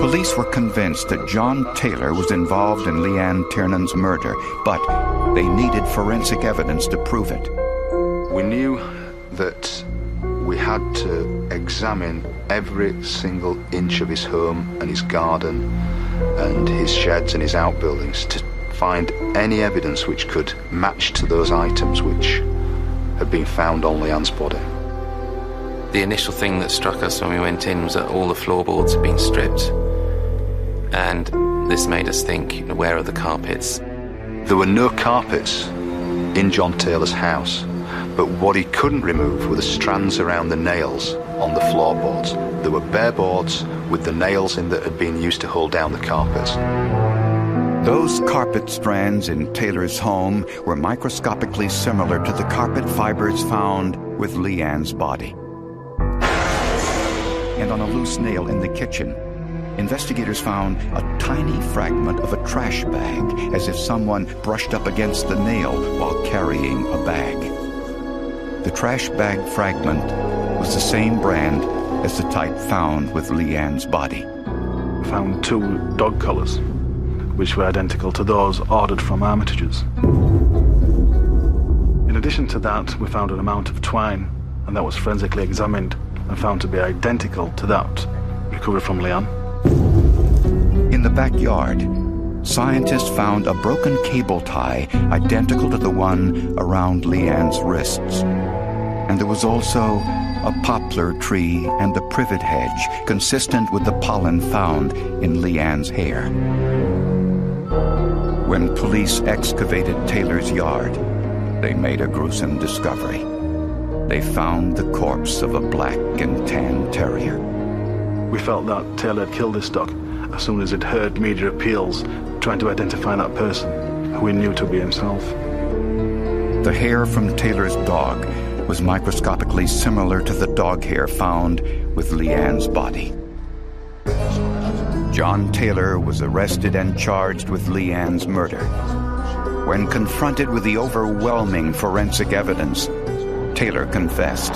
Police were convinced that John Taylor was involved in Leanne Tiernan's murder, but they needed forensic evidence to prove it. We knew that we had to examine every single inch of his home and his garden and his sheds and his outbuildings to find any evidence which could match to those items which had been found on Leanne's body. The initial thing that struck us when we went in was that all the floorboards had been stripped, and this made us think, where are the carpets? There were no carpets in John Taylor's house, but what he couldn't remove were the strands around the nails on the floorboards. There were bare boards with the nails in that had been used to hold down the carpets. Those carpet strands in Taylor's home were microscopically similar to the carpet fibers found with Leanne's body. And on a loose nail in the kitchen, investigators found a tiny fragment of a trash bag, as if someone brushed up against the nail while carrying a bag. The trash bag fragment was the same brand as the type found with Leanne's body. We found 2 dog collars, which were identical to those ordered from Armitage's. In addition to that, we found an amount of twine, and that was forensically examined and found to be identical to that recovered from Leanne. In the backyard, scientists found a broken cable tie identical to the one around Leanne's wrists. And there was also a poplar tree and a privet hedge consistent with the pollen found in Leanne's hair. When police excavated Taylor's yard, they made a gruesome discovery. They found the corpse of a black and tan terrier. We felt that Taylor had killed this dog as soon as he'd heard media appeals trying to identify that person, who we knew to be himself. The hair from Taylor's dog was microscopically similar to the dog hair found with Leanne's body. John Taylor was arrested and charged with Leanne's murder. When confronted with the overwhelming forensic evidence, Taylor confessed.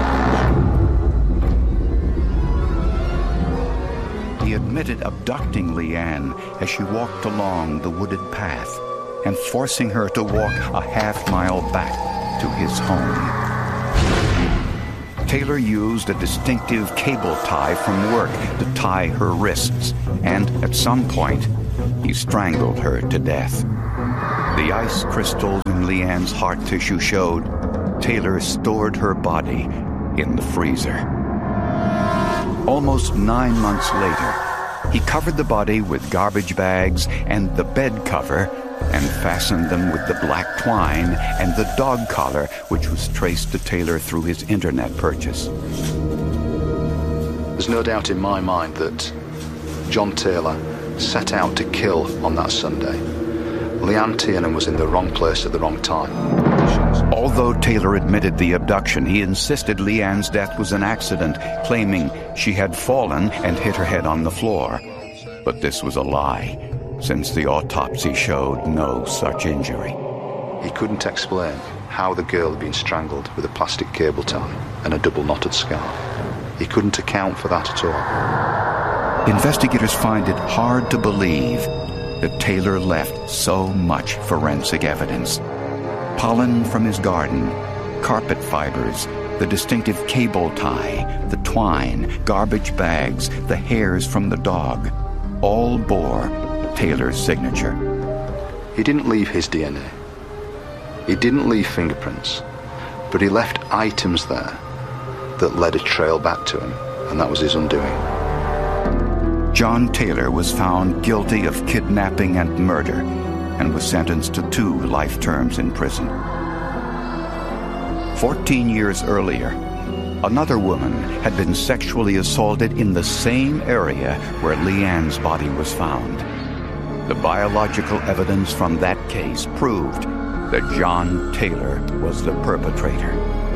He admitted abducting Leanne as she walked along the wooded path and forcing her to walk a half-mile back to his home. Taylor used a distinctive cable tie from work to tie her wrists, and at some point, he strangled her to death. The ice crystals in Leanne's heart tissue showed Taylor stored her body in the freezer. Almost 9 months later, he covered the body with garbage bags and the bed cover and fastened them with the black twine and the dog collar, which was traced to Taylor through his internet purchase. There's no doubt in my mind that John Taylor set out to kill on that Sunday. Leanne Tiernan was in the wrong place at the wrong time. Although Taylor admitted the abduction, he insisted Leanne's death was an accident, claiming she had fallen and hit her head on the floor. But this was a lie, since the autopsy showed no such injury. He couldn't explain how the girl had been strangled with a plastic cable tie and a double-knotted scarf. He couldn't account for that at all. Investigators find it hard to believe that Taylor left so much forensic evidence. Pollen from his garden, carpet fibers, the distinctive cable tie, the twine, garbage bags, the hairs from the dog, all bore Taylor's signature. He didn't leave his DNA. He didn't leave fingerprints, but he left items there that led a trail back to him, and that was his undoing. John Taylor was found guilty of kidnapping and murder and was sentenced to 2 life terms in prison. 14 years earlier, another woman had been sexually assaulted in the same area where Leanne's body was found. The biological evidence from that case proved that John Taylor was the perpetrator.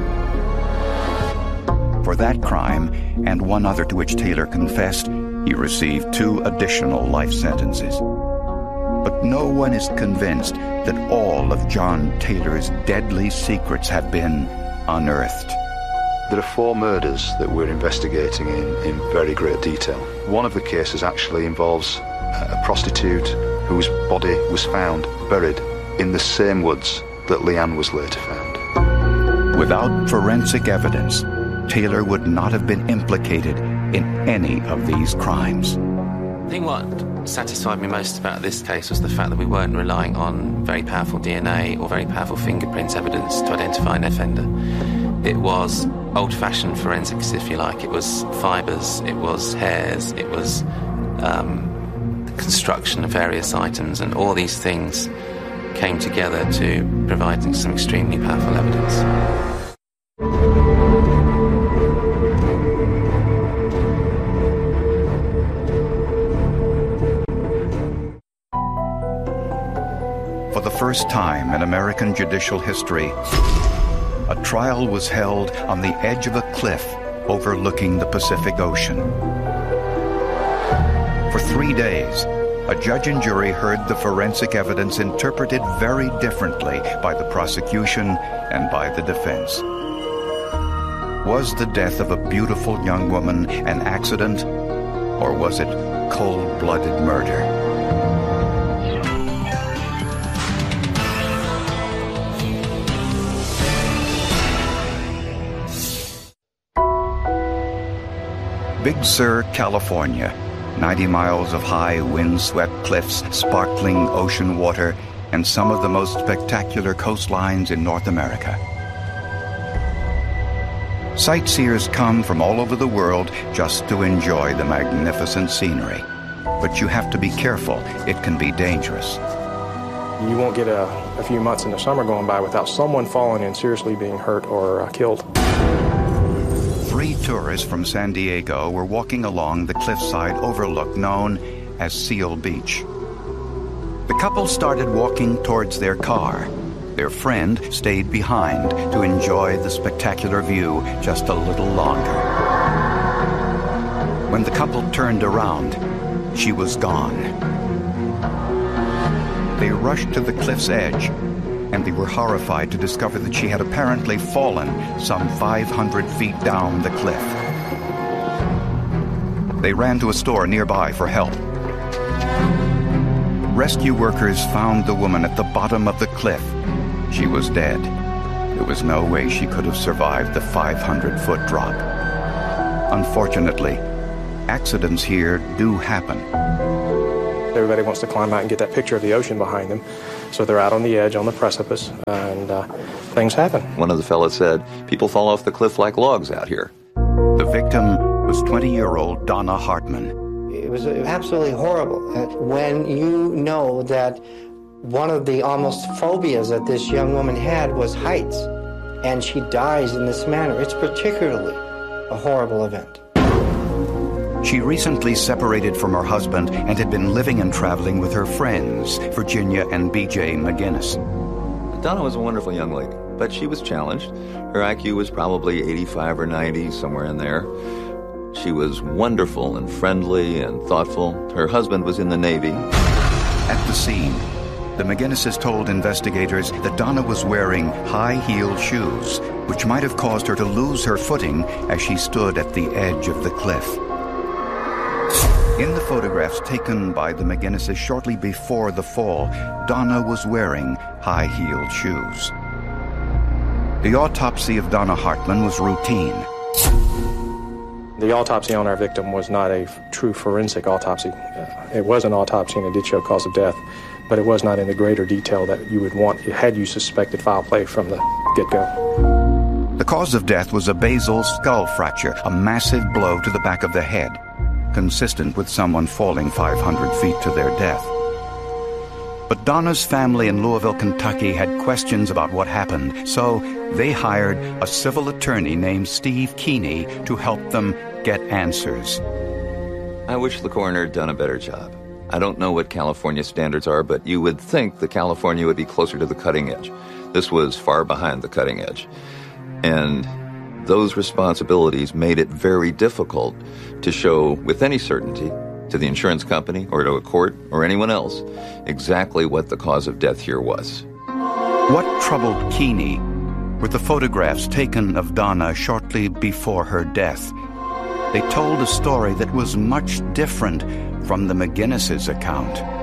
For that crime, and one other to which Taylor confessed, he received 2 additional life sentences. But no one is convinced that all of John Taylor's deadly secrets have been unearthed. There are 4 murders that we're investigating in very great detail. One of the cases actually involves a prostitute whose body was found buried in the same woods that Leanne was later found. Without forensic evidence, Taylor would not have been implicated in any of these crimes. I think what satisfied me most about this case was the fact that we weren't relying on very powerful DNA or very powerful fingerprints evidence to identify an offender. It was old-fashioned forensics, if you like. It was fibres, it was hairs, it was the construction of various items, and all these things came together to provide some extremely powerful evidence. For the first time in American judicial history, a trial was held on the edge of a cliff overlooking the Pacific Ocean. For 3 days, a judge and jury heard the forensic evidence interpreted very differently by the prosecution and by the defense. Was the death of a beautiful young woman an accident, or was it cold-blooded murder? Big Sur, California, 90 miles of high wind-swept cliffs, sparkling ocean water, and some of the most spectacular coastlines in North America. Sightseers come from all over the world just to enjoy the magnificent scenery. But you have to be careful. It can be dangerous. You won't get a few months in the summer going by without someone falling and seriously being hurt or killed. 3 tourists from San Diego were walking along the cliffside overlook known as Seal Beach. The couple started walking towards their car. Their friend stayed behind to enjoy the spectacular view just a little longer. When the couple turned around, she was gone. They rushed to the cliff's edge, and they were horrified to discover that she had apparently fallen some 500 feet down the cliff. They ran to a store nearby for help. Rescue workers found the woman at the bottom of the cliff. She was dead. There was no way she could have survived the 500-foot drop. Unfortunately, accidents here do happen. Everybody wants to climb out and get that picture of the ocean behind them. So they're out on the edge, on the precipice, and things happen. One of the fellas said, people fall off the cliff like logs out here. The victim was 20-year-old Donna Hartman. It was absolutely horrible. When you know that one of the almost phobias that this young woman had was heights, and she dies in this manner, it's particularly a horrible event. She recently separated from her husband and had been living and traveling with her friends, Virginia and B.J. McGinnis. Donna was a wonderful young lady, but she was challenged. Her IQ was probably 85 or 90, somewhere in there. She was wonderful and friendly and thoughtful. Her husband was in the Navy. At the scene, the McGinnises told investigators that Donna was wearing high-heeled shoes, which might have caused her to lose her footing as she stood at the edge of the cliff. In the photographs taken by the McGinnises shortly before the fall, Donna was wearing high-heeled shoes. The autopsy of Donna Hartman was routine. The autopsy on our victim was not a true forensic autopsy. It was an autopsy and it did show cause of death, but it was not in the greater detail that you would want had you suspected foul play from the get-go. The cause of death was a basal skull fracture, a massive blow to the back of the head, consistent with someone falling 500 feet to their death. But Donna's family in Louisville, Kentucky had questions about what happened, so they hired a civil attorney named Steve Keeney to help them get answers. I wish the coroner had done a better job. I don't know what California standards are, but you would think that California would be closer to the cutting edge. This was far behind the cutting edge. And those responsibilities made it very difficult to show with any certainty to the insurance company or to a court or anyone else exactly what the cause of death here was. What troubled Keeney were the photographs taken of Donna shortly before her death. They told a story that was much different from the McGinnis's account.